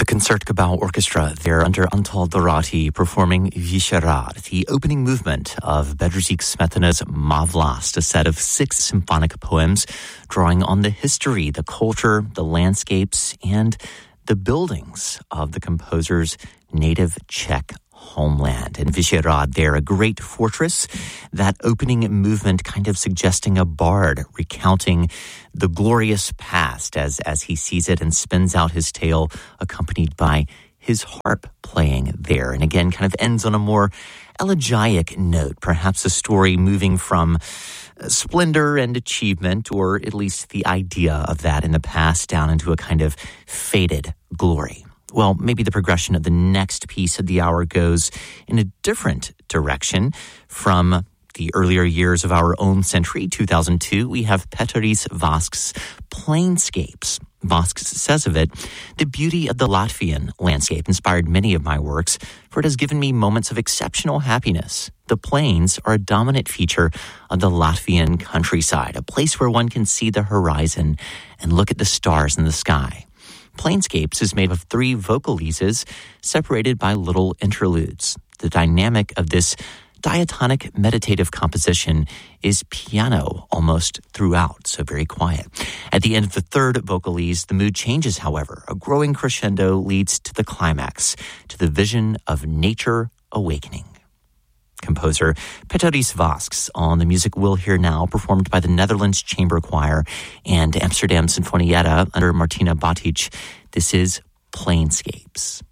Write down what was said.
The Concertgebouw Orchestra there under Antal Dorati performing Vyšehrad, the opening movement of Bedřich Smetana's Má vlast, a set of 6 symphonic poems drawing on the history, the culture, the landscapes, and the buildings of the composer's native Czech homeland. And Vyšehrad there, a great fortress, that opening movement kind of suggesting a bard recounting the glorious past as he sees it and spins out his tale, accompanied by his harp playing there. And again, kind of ends on a more elegiac note, perhaps a story moving from splendor and achievement, or at least the idea of that in the past, down into a kind of faded glory. Well, maybe the progression of the next piece of the hour goes in a different direction. From the earlier years of our own century, 2002, we have Peteris Vask's Plainscapes. Vask says of it, "The beauty of the Latvian landscape inspired many of my works, for it has given me moments of exceptional happiness. The plains are a dominant feature of the Latvian countryside, a place where one can see the horizon and look at the stars in the sky. Plainscapes is made of 3 vocalises separated by little interludes. The dynamic of this diatonic meditative composition is piano almost throughout, so very quiet. At the end of the 3rd vocalise, the mood changes, however. A growing crescendo leads to the climax, to the vision of nature awakening." Composer Peteris Vasks on the music we'll hear now, performed by the Netherlands Chamber Choir and Amsterdam Sinfonietta under Martina Batic. This is Plainscapes.